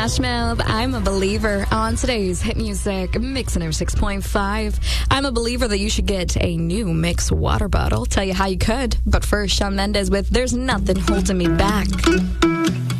Mouth, I'm a believer. On today's hit music Mix 6.5. I'm a believer that you should get a new Mix water bottle. Tell you how you could. But first, Shawn Mendes with There's Nothing Holding Me Back.